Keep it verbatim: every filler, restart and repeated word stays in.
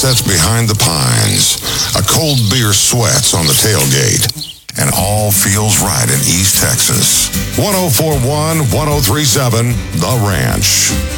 sits behind the pines. A cold beer sweats on the tailgate. And all feels right in East Texas. one oh four point one, one oh three point seven, The Ranch.